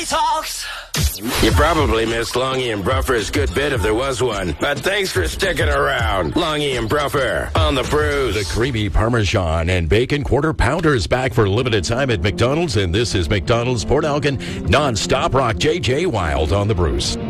Money talks. You probably missed Longy and Bruffer's good bit if there was one. But thanks for sticking around. Longy and Bruffer on the Bruce. The creamy Parmesan and bacon quarter pounders back for a limited time at McDonald's. And this is McDonald's Port Elgin non-stop rock. J.J. Wild on the Bruce.